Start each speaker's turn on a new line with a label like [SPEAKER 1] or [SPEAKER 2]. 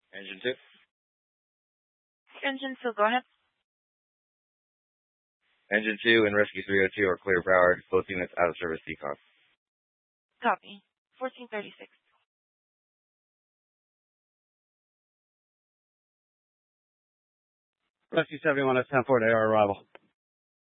[SPEAKER 1] Engine 2.
[SPEAKER 2] Engine 2, go ahead.
[SPEAKER 1] Engine 2 and Rescue 302 are clear powered. Both units out of service decon.
[SPEAKER 2] Copy. 1436.
[SPEAKER 3] Rescue 71 at 10-4 AR arrival.